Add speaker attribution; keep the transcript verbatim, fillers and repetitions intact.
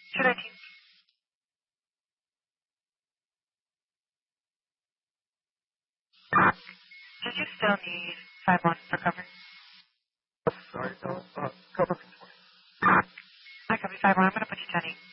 Speaker 1: two nineteen. Did you still need five one for cover?
Speaker 2: Sorry, no, uh, cover.
Speaker 1: I copy five one. I'm going to put you ten eight.